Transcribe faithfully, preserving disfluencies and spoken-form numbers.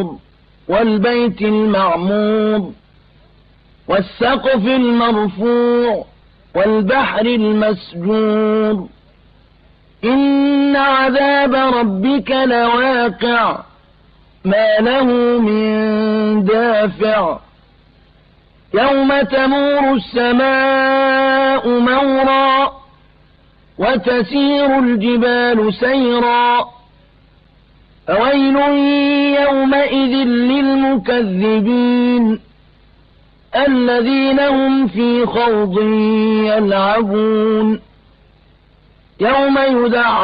والبيت المعمور والسقف المرفوع والبحر المسجور إن عذاب ربك لواقع ما له من دافع يوم تمور السماء مورا وتسير الجبال سيرا فويل يومئذ للمكذبين الذين هم في خوض يلعبون يوم يدعون